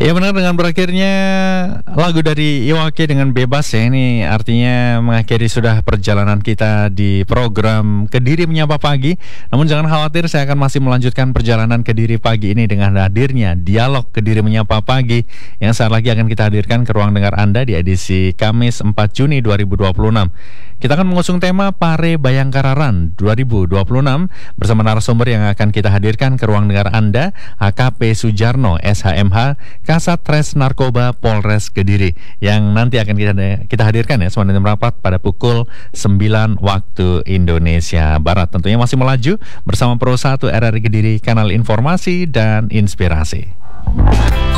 Ya benar, dengan berakhirnya lagu dari Iwake dengan Bebas ya, ini artinya mengakhiri sudah perjalanan kita di program Kediri Menyapa Pagi. Namun jangan khawatir, saya akan masih melanjutkan perjalanan Kediri pagi ini dengan hadirnya dialog Kediri Menyapa Pagi yang saat lagi akan kita hadirkan ke ruang dengar Anda di edisi Kamis 4 Juni 2026. Kita akan mengusung tema Pare Bayangkara Run 2026 bersama narasumber yang akan kita hadirkan ke ruang dengar Anda, AKP Sujarno, SHMH, Kasat Res Narkoba Polres Kediri, yang nanti akan kita hadirkan ya semalam rapat pada pukul 9 waktu Indonesia Barat. Tentunya masih melaju bersama Pro 1 RRI Kediri, kanal informasi dan inspirasi.